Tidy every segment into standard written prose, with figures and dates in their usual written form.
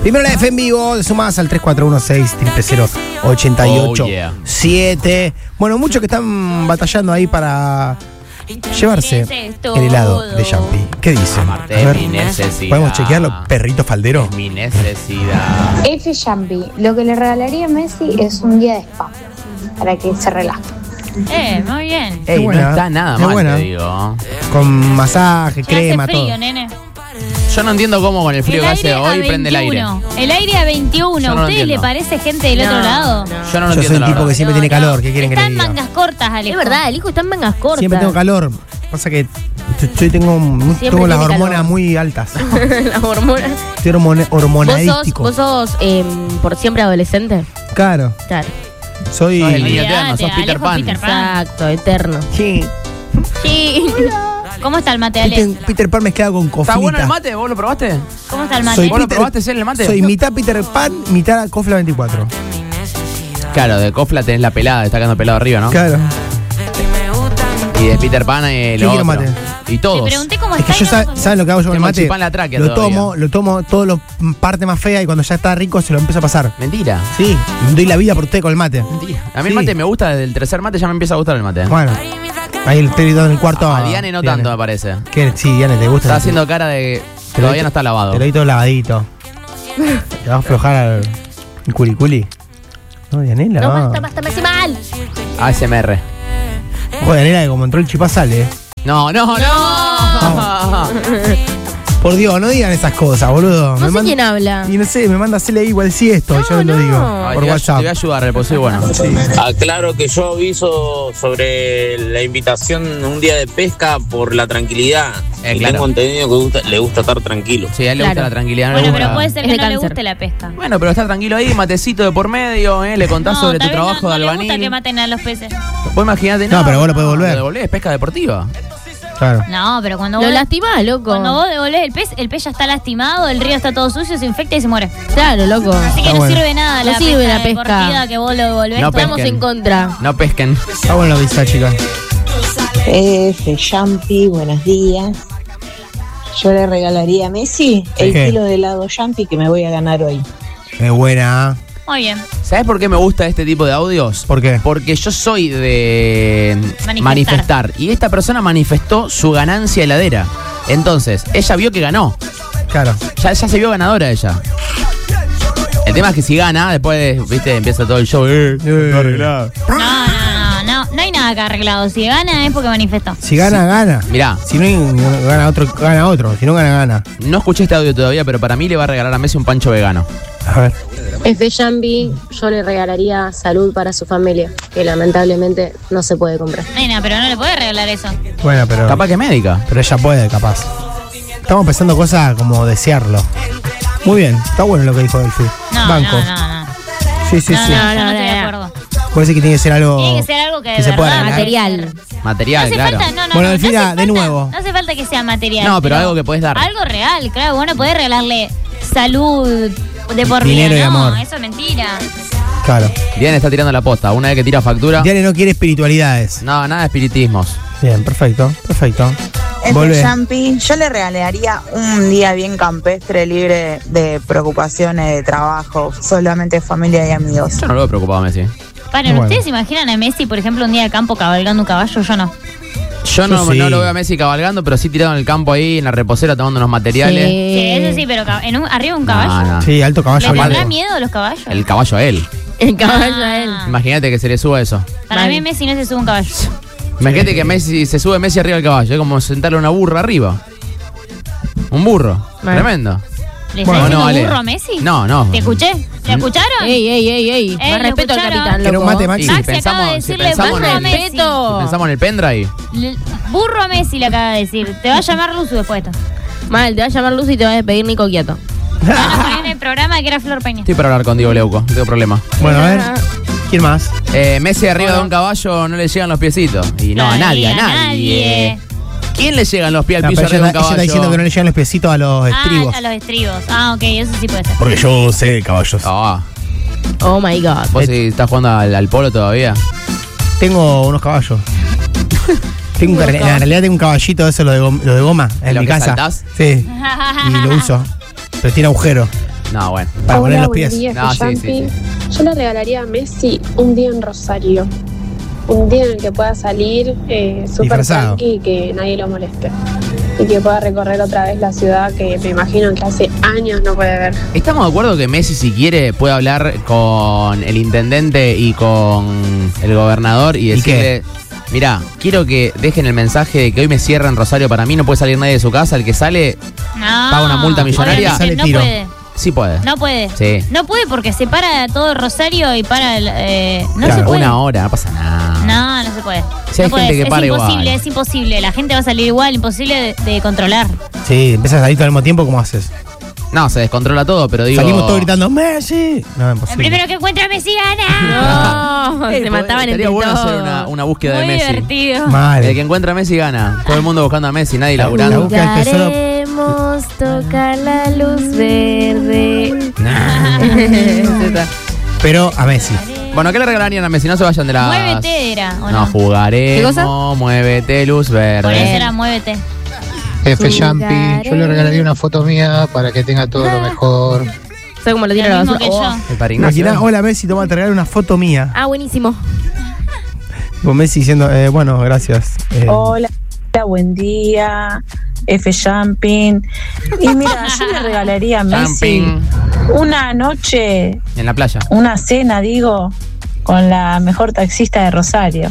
Primero la F en vivo, te sumás al 3416-000-887. Bueno, muchos que están batallando ahí para llevarse el helado de Jumpy. ¿Qué dicen? A ver, mi necesidad. ¿podemos chequearlo, perrito faldero? Es mi necesidad. F. Jumpy, lo que le regalaría a Messi es un día de spa para que se relaje. Muy bien. Ey, buena, no está nada qué mal, buena. te digo. Con masaje, Ya crema, hace frío, todo. nene. Yo no entiendo cómo con el frío que hace a hoy prende el aire. 21. El aire a 21. Yo no ¿A lo ustedes entiendo. le parece gente del otro lado? Yo no lo Yo soy entiendo. un la tipo verdad. que siempre tiene calor. ¿Qué quieren que Está le en diga? mangas cortas, Alejo. Es verdad, el hijo está en mangas cortas. Siempre tengo calor. Pasa que yo tengo las tiene hormonas calor. muy altas. Las hormonas. Estoy ¿Vos hormonadístico. sos por siempre adolescente? Claro, Claro. soy. Sos el niño Olvídate, eterno, sos Peter Alejo Pan. Peter Pan. Exacto, eterno. Sí. Sí. ¿Cómo está el mate, Ale? Peter Pan mezclado con coflita. ¿Está bueno el mate? ¿Vos lo probaste? ¿Cómo está el mate? Soy ¿Vos lo Peter- probaste, Cel, el mate? Soy mitad Peter Pan, mitad Cofla 24. Claro, de Cofla tenés la pelada, está quedando pelado arriba, ¿no? Claro. Y de Peter Pan lo quiero otro. mate. Y Te todos. pregunté cómo Es está. que yo, y no me ¿saben lo que hago yo con el Tengo mate? chipá en la tráquea Lo todavía. tomo todo lo parte más fea y cuando ya está rico se lo empiezo a pasar. Mentira. Sí, doy la vida por usted con el mate. Mentira. A mí Sí. el mate me gusta, desde el tercer mate ya me empieza a gustar el mate. Bueno, ahí el estoy en el cuarto. A Diane no tanto, me parece. ¿Qué? Sí, Diane, ¿te gusta? Está haciendo cara de Te lo todavía doy- no está lavado. Te lo doy todo lavadito. ¿Te vas a aflojar al culiculi? No, Dianela. No, va. basta, me hace mal. ASMR. Ojo, Dianela, que como entró el chipá sale. No. Por Dios, no digan esas cosas, boludo. No sé quién habla. Y no sé, me manda a hacerle igual si esto, y yo lo digo. Ay, Por te WhatsApp. voy a ayudar, pues soy bueno. Aclaro que yo aviso sobre la invitación un día de pesca por la tranquilidad. Y claro. tengo entendido que le gusta estar tranquilo. Sí, a él le gusta Claro. la tranquilidad. No le Bueno, gusta- pero puede ser Es que de no le cáncer. guste la pesca. Bueno, pero está tranquilo ahí, matecito de por medio, le contás sobre tu tal vez trabajo no de le gusta albañil. que maten a los peces. Vos imaginate, No, pero vos lo podés volver. Lo devolvés, pesca deportiva. Claro. No, pero cuando Lo vos, lastimás, loco. cuando vos devolvés el pez ya está lastimado, el río está todo sucio, se infecta y se muere. Claro, loco. Así que Está no bueno. sirve nada No la sirve pesca la pesca. deportiva que vos lo devolvés. No Estamos pesquen. en contra. No pesquen. Está bueno lo que dice, chica. F. Jumpy, buenos días. Yo le regalaría a Messi el ¿Qué? kilo de helado Jumpy que me voy a ganar hoy. Es buena. Muy bien. ¿Sabés por qué me gusta este tipo de audios? ¿Por qué? Porque yo soy de manifestar. Y esta persona manifestó su ganancia heladera. Entonces, ella vio que ganó. Claro. Ya se vio ganadora ella. El tema es que si gana, después, viste, empieza todo el show. arreglado. No hay nada acá arreglado. Si gana es porque manifestó. Si gana, gana. Mirá, Si no, gana otro. Si no, gana. no escuché este audio todavía, pero para mí le va a regalar a Messi un pancho vegano. A ver. F. Jumpy, yo le regalaría salud para su familia, que lamentablemente no se puede comprar. Nena, pero no le puede regalar eso. Bueno, pero. Capaz que médica. Pero ella puede, capaz. Estamos pensando cosas como desearlo. Muy bien, está bueno lo que dijo Delphi. No, Banco. no. Sí, sí, No, sí. no, yo no estoy de acuerdo. Puede ser que tiene que ser algo. Tiene que ser algo que de se pueda verdad ganar. Material. Material, No hace claro. falta, no, Bueno, no Delfina, hace de falta- nuevo. No hace falta que sea material. No, pero algo que podés dar. Algo real, claro. Vos no podés regalarle salud de por vida. Dinero y No, amor. eso es mentira. Claro. Diane está tirando la posta. Una vez que tira factura. Diane no quiere espiritualidades. No, nada de espiritismos. Bien, perfecto. Volvé. Jumpy, yo le regalaría un día bien campestre, libre de preocupaciones de trabajo, solamente familia y amigos. Yo no lo veo preocupado a Messi. Paren, Bueno. ¿ustedes se imaginan a Messi, por ejemplo, un día de campo cabalgando un caballo? Yo no. Yo no, sí. no lo veo a Messi cabalgando, pero sí tirado en el campo ahí, en la reposera, tomando unos materiales. Sí, eso sí, pero arriba de un caballo. No. Sí, alto ¿Le caballo tendrá blanco. miedo a los caballos? El caballo a él. El caballo a él. Imagínate que se le suba eso. Para Vale. mí Messi no se sube a un caballo. Imagínate que Messi se sube Messi arriba del caballo. Es como sentarle una burra arriba. Un burro. Vale. Tremendo. ¿Le Bueno, está diciendo no, Ale. burro a Messi? No. ¿Te escuché? ¿Le escucharon? Ey. ¿lo Más respeto al escucharon? capitán, Quiero loco. un mate, Maxi. Y Maxi acaba de decirle burro a Messi. Respeto. Si pensamos en el pendrive. Burro a Messi le acaba de decir. Te va a llamar Luzu después de esto. Mal, te va a llamar Luz y te va a despedir Nico Quieto. Te van a poner en el programa que era Flor Peña. Estoy para hablar con Diego Leuco. No tengo problema. Bueno, a ver. ¿Quién más? Messi arriba de un caballo no le llegan los piecitos. Y no, a nadie. ¿Quién le llegan los pies al No, piso pero arriba de un ella caballo? está diciendo que no le llegan los piecitos a los estribos. A los estribos. Ok, eso sí puede ser. Porque yo sé de caballos. Ah, Oh my god. ¿vos sí estás jugando al polo todavía? Tengo unos caballos. En realidad tengo un caballito de eso, lo de goma, en ¿Lo mi que casa. saltás? Sí. Y lo uso. Pero tiene agujero. No, bueno. Para poner los buen pies. día, No, sí, Jampi. sí. Yo le regalaría a Messi un día en Rosario. Un día en el que pueda salir súper Disfrazado. tranqui y que nadie lo moleste. Y que pueda recorrer otra vez la ciudad que me imagino que hace años no puede ver. ¿Estamos de acuerdo que Messi, si quiere, puede hablar con el intendente y con el gobernador y decirle: mirá, quiero que dejen el mensaje de que hoy me cierran Rosario para mí, no puede salir nadie de su casa, el que sale paga una multa millonaria? obviamente no tiro. puede. Sí puede. No puede. Sí. No puede porque se para todo Rosario y para el, no Claro, se puede. Una hora, no pasa nada. No se puede. Si hay no puede. gente que es para imposible, igual. es imposible. La gente va a salir igual, imposible de controlar. Sí, empiezas a salir todo al mismo tiempo, ¿cómo haces? No, se descontrola todo, pero digo... Salimos todos gritando, ¡Messi! No, El imposible. primero que encuentra a Messi gana. No, se mataban entre Estaría bueno todos. hacer una búsqueda de Muy Messi. divertido. Mal. El que encuentra a Messi gana. Todo el mundo buscando a Messi, nadie La laburando. busca el tesoro. Jugaremos, toca la luz verde. Pero a Messi. Bueno, ¿qué le regalarían a Messi? No se vayan de las... Muévete era, ¿o No, no? jugaremos, ¿Qué cosa? muévete, luz Por eso verde. era muévete. F. Jampi, yo le regalaría una foto mía para que tenga todo lo mejor. ¿Sabes cómo lo tira a la Lo mismo basura? que yo. El Padre Ignacio. Imaginá, hola Messi, toma, te regalo una foto mía. Ah, buenísimo. Con Messi diciendo, bueno, gracias. Hola, buen día. F. Jumping. Y mira, yo le regalaría a Messi Jumping. una noche, En la playa. una cena, digo, con la mejor taxista de Rosario.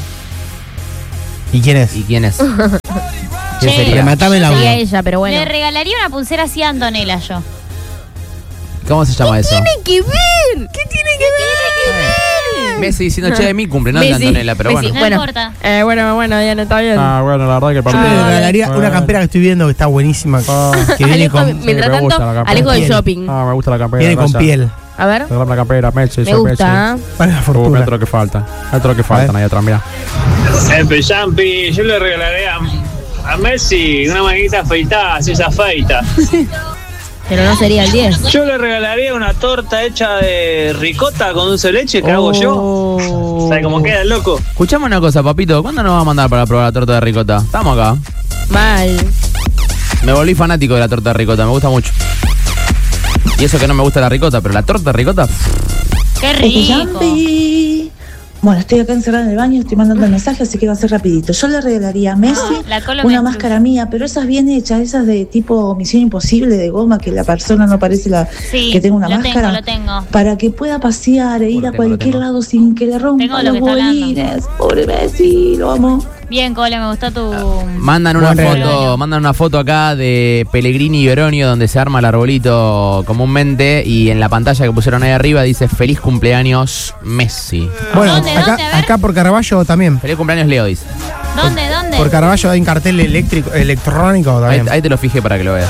¿Y quién es? ¿Y quién es? ¿Quién Che, sería? Rematame el audio. Sería ella, pero bueno. Le regalaría una pulsera así a Antonella yo. ¿Cómo se llama eso? que ver? ¿Qué tiene que ver? Messi diciendo, che, de mi cumple, no de Messi, Antonella, pero Messi. bueno. No bueno. importa. Bueno, ya no está bien. bueno, la verdad que Yo le regalaría una campera que estoy viendo que está buenísima. Que viene Alejo, con, mientras tanto, Alejo del shopping. me gusta la campera. viene con piel. A ver, La campera, Messi, me gusta. Para la fortuna. lo que falta. Esto lo que faltan ahí atrás, mira. F. Jampi, yo le regalaré a Messi una manguita afeitada, así se afeita. Pero no sería el 10. Yo le regalaría una torta hecha de ricota con dulce de leche que hago yo. ¿Sabes cómo queda, loco? Escuchame una cosa, papito. ¿Cuándo nos va a mandar para probar la torta de ricota? Estamos acá. Mal. Me volví fanático de la torta de ricota, me gusta mucho. Y eso que no me gusta la ricota, pero la torta de ricota... Qué rico. Jampi. Bueno, estoy acá encerrada en el baño, estoy mandando el mensaje, así que va a ser rapidito. Yo le regalaría a Messi La cola una me máscara mía, pero esas bien hechas, esas de tipo Misión Imposible, de goma, que la persona no parece Sí, que tenga una lo máscara. lo tengo. Para que pueda pasear e ir a cualquier lado sin que le Tengo rompa lo los que está hablando. bolines. Pobre Messi, lo amo. Bien, Cole, me gustó tu... Mandan Buen una regalo. foto, mandan una foto acá de Pellegrini y Veronio donde se arma el arbolito comúnmente y en la pantalla que pusieron ahí arriba dice feliz cumpleaños Messi. Bueno, ¿Dónde, acá, dónde? A ver. acá por Caravaggio también. Feliz cumpleaños Leo dice. ¿Dónde? Por Caravaggio hay un cartel electrónico Ahí, también. ahí te lo fijé para que lo veas.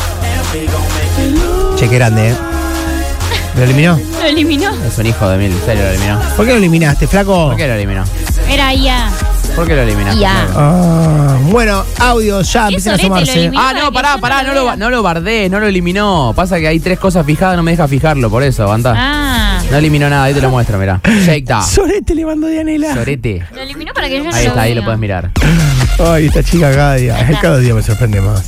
Che, qué grande, ¿Lo eliminó? ¿Lo eliminó? Es un hijo de mil, en serio lo eliminó. ¿Por qué lo eliminaste, flaco? ¿Por qué lo eliminó? Era IA. ¿Por qué lo eliminaste? Ya. Ah, bueno, audio ya, empiecen a sorete, lo sumarse. eliminó. Ah, no, pará, no lo bardé, no lo eliminó. Pasa que hay 3 cosas fijadas, no me deja fijarlo, por eso, aguantá. Ah. No eliminó nada, ahí te lo muestro, mirá. Shake down. Sorete le mandó Dianela. Sorete. Lo eliminó para que yo no Ahí lo está, ahí vea. lo puedes mirar. Ay, esta chica cada día me sorprende más.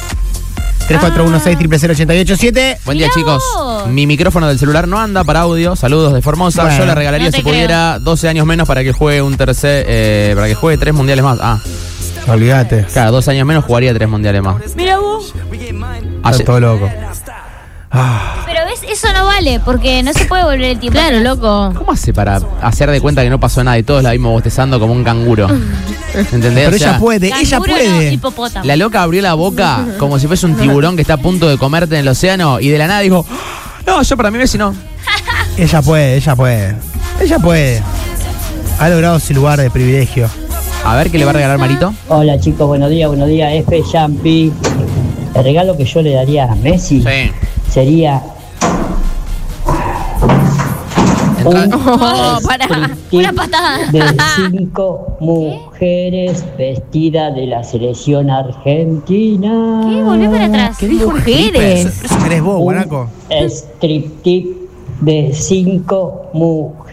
3416-000887. Buen día, Mirá chicos. vos. Mi micrófono del celular no anda para audio. Saludos de Formosa. Bueno, Yo le regalaría, no te si pudiera, 12 años menos para que juegue para que juegue 3 mundiales más. Ah, Olvídate. claro, 2 años menos jugaría 3 mundiales más. Mira vos. Está todo loco. Pero ves, eso no vale, porque no se puede volver el tiempo. Claro, loco. ¿Cómo hace para hacer de cuenta que no pasó nada y todos la vimos bostezando como un canguro? ¿Entendés? Pero O sea, ella puede, ella Canguro no, puede. hipopótamo. la loca abrió la boca como si fuese un tiburón que está a punto de comerte en el océano y de la nada dijo, no, yo para mí Messi no. Ella puede, ella puede. Ella puede. Ha logrado su lugar de privilegio. A ver qué le va a regalar Marito. Hola chicos, buenos días, F. Jampi. El regalo que yo le daría a Messi Sí. sería Oh, pará. Una patada. de 5 mujeres vestidas de la selección argentina. ¿Qué? Volví para atrás. ¿Qué dijo? Mujeres. Eso querés vos, guanaco. Striptease de 5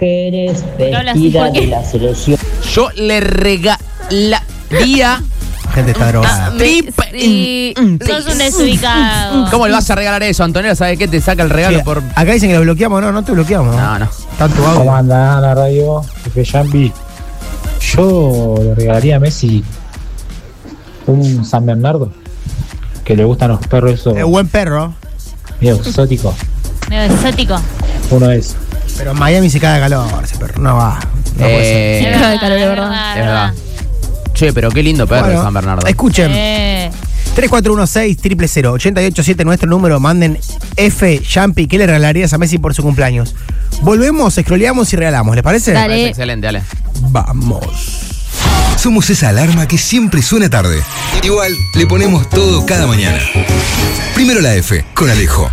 mujeres hablas así? vestidas ¿Por qué? de la selección. Yo le regalaría gente está drogada. Sí, sos un desubicado. ¿Cómo le vas a regalar eso, Antonella? ¿Sabes qué? Te saca el regalo Sí, por. Acá dicen que lo bloqueamos, no te bloqueamos. No. Tanto audio. ¿Cómo anda la radio? Jefe Jampi. Yo le regalaría a Messi un San Bernardo, que le gustan los perros esos. Buen perro. Medio exótico. Medio exótico. Uno de esos. Pero en Miami se cae de calor ese perro. No va. No puede ser. Es verdad, de verdad. Es verdad. Che, pero qué lindo perro el San Bernardo. Escuchen. 3416-000 887 nuestro número. Manden F Jampi. ¿Qué le regalarías a Messi por su cumpleaños? Volvemos, scrolleamos y regalamos. ¿Les parece? Me parece excelente, dale. Vamos. Somos esa alarma que siempre suena tarde. Igual le ponemos todo cada mañana. Primero la F con Alejo.